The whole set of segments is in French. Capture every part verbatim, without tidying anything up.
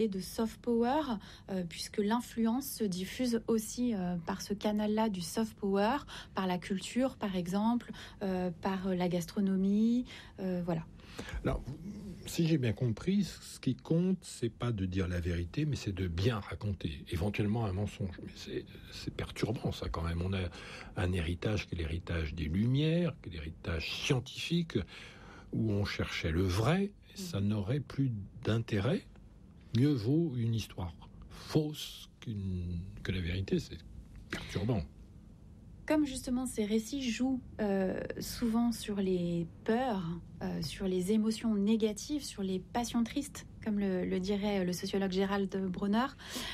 de soft power, euh, puisque l'influence se diffuse aussi euh, par ce canal-là du soft power, par la culture par exemple, euh, par la gastronomie, euh, voilà. Alors, si j'ai bien compris, ce qui compte, c'est pas de dire la vérité, mais c'est de bien raconter, éventuellement un mensonge. Mais c'est, c'est perturbant, ça, quand même. On a un héritage qui est l'héritage des Lumières, qui est l'héritage scientifique, où on cherchait le vrai, et ça n'aurait plus d'intérêt. Mieux vaut une histoire fausse qu'une, que la vérité. C'est perturbant. Comme justement ces récits jouent euh, souvent sur les peurs, euh, sur les émotions négatives, sur les passions tristes, comme le, le dirait le sociologue Gérald Bronner,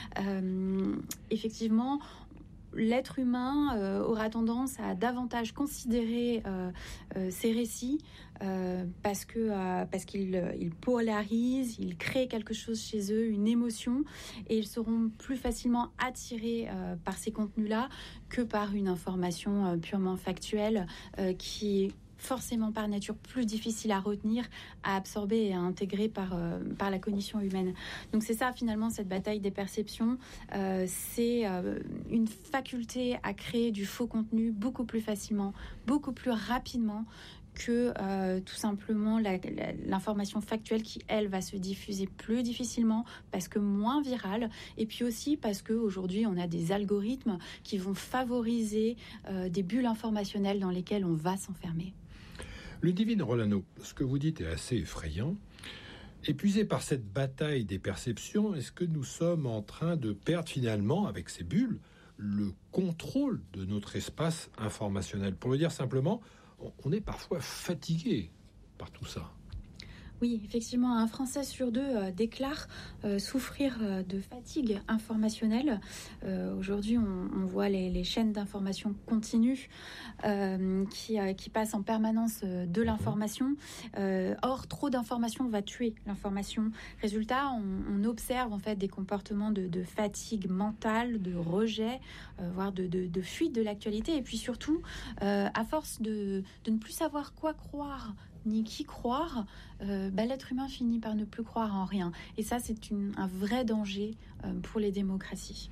euh, effectivement, l'être humain euh, aura tendance à davantage considérer euh, euh, ces récits euh, parce que euh, parce qu'ils ils polarisent, ils créent quelque chose chez eux, une émotion, et ils seront plus facilement attirés euh, par ces contenus-là que par une information euh, purement factuelle euh, qui est forcément par nature plus difficile à retenir, à absorber et à intégrer par, euh, par la cognition humaine. Donc c'est ça finalement cette bataille des perceptions, euh, c'est euh, une faculté à créer du faux contenu beaucoup plus facilement, beaucoup plus rapidement que euh, tout simplement la, la, l'information factuelle qui, elle, va se diffuser plus difficilement parce que moins virale, et puis aussi parce qu'aujourd'hui, on a des algorithmes qui vont favoriser euh, des bulles informationnelles dans lesquelles on va s'enfermer. Ludivine Rolano, ce que vous dites est assez effrayant. Épuisé par cette bataille des perceptions, est-ce que nous sommes en train de perdre finalement, avec ces bulles, le contrôle de notre espace informationnel ? Pour le dire simplement, on est parfois fatigué par tout ça. Oui, effectivement, un Français sur deux euh, déclare euh, souffrir euh, de fatigue informationnelle. Euh, aujourd'hui, on, on voit les, les chaînes d'information continues euh, qui, euh, qui passent en permanence euh, de l'information. Euh, or, trop d'informations va tuer l'information. Résultat, on, on observe en fait des comportements de, de fatigue mentale, de rejet, euh, voire de, de, de fuite de l'actualité. Et puis surtout, euh, à force de, de ne plus savoir quoi croire, ni qui croire, euh, bah, l'être humain finit par ne plus croire en rien. Et ça, c'est une, un vrai danger euh, pour les démocraties.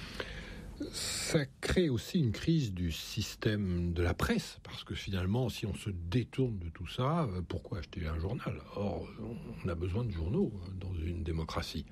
Ça crée aussi une crise du système de la presse, parce que finalement, si on se détourne de tout ça, pourquoi acheter un journal ? Or, on a besoin de journaux dans une démocratie.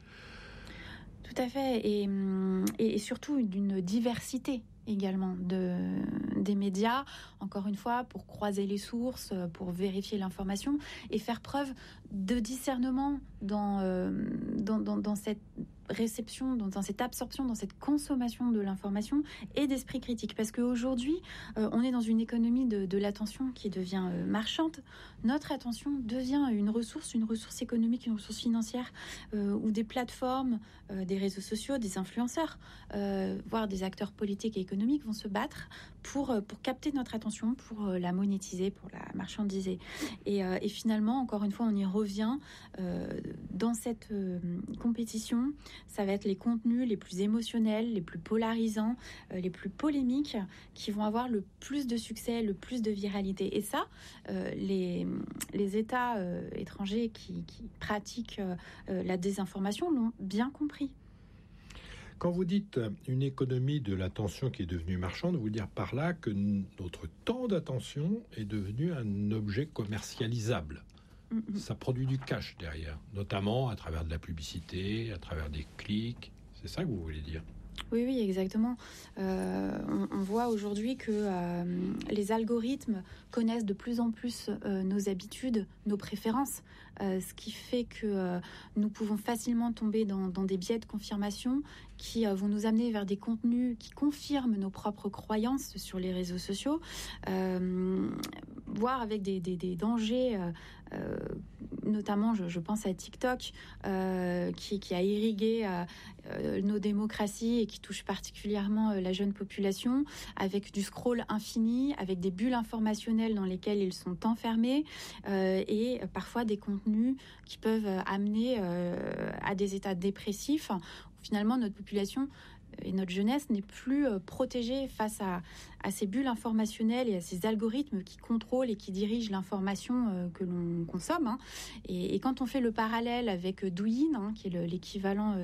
Tout à fait, et, et surtout d'une diversité également de, des médias, encore une fois, pour croiser les sources, pour vérifier l'information et faire preuve de discernement dans, euh, dans, dans, dans cette réception, dans, dans cette absorption, dans cette consommation de l'information et d'esprit critique. Parce qu'aujourd'hui, euh, on est dans une économie de, de l'attention qui devient euh, marchande. Notre attention devient une ressource, une ressource économique, une ressource financière, euh, où des plateformes, euh, des réseaux sociaux, des influenceurs, euh, voire des acteurs politiques et économiques vont se battre pour, pour capter notre attention, pour la monétiser, pour la marchandiser. Et, euh, et finalement, encore une fois, on y revient euh, dans cette euh, compétition. Ça va être les contenus les plus émotionnels, les plus polarisants, euh, les plus polémiques qui vont avoir le plus de succès, le plus de viralité. Et ça, euh, les, les États euh, étrangers qui, qui pratiquent euh, la désinformation l'ont bien compris. Quand vous dites une économie de l'attention qui est devenue marchande, vous dire par là que notre temps d'attention est devenu un objet commercialisable. Mm-hmm. Ça produit du cash derrière, notamment à travers de la publicité, à travers des clics. C'est ça que vous voulez dire ? Oui, oui, exactement. Euh, on, on voit aujourd'hui que euh, les algorithmes connaissent de plus en plus euh, nos habitudes, nos préférences, euh, ce qui fait que euh, nous pouvons facilement tomber dans, dans des biais de confirmation qui euh, vont nous amener vers des contenus qui confirment nos propres croyances sur les réseaux sociaux, euh, voire avec des, des, des dangers, euh, euh, notamment je, je pense à TikTok, euh, qui, qui a irrigué euh, euh, nos démocraties et qui touche particulièrement euh, la jeune population, avec du scroll infini, avec des bulles informationnelles dans lesquelles ils sont enfermés, euh, et parfois des contenus qui peuvent amener euh, à des états dépressifs. Finalement, notre population et notre jeunesse n'est plus euh, protégée face à, à ces bulles informationnelles et à ces algorithmes qui contrôlent et qui dirigent l'information euh, que l'on consomme. Hein. Et, et quand on fait le parallèle avec Douyin, hein, qui est le, l'équivalent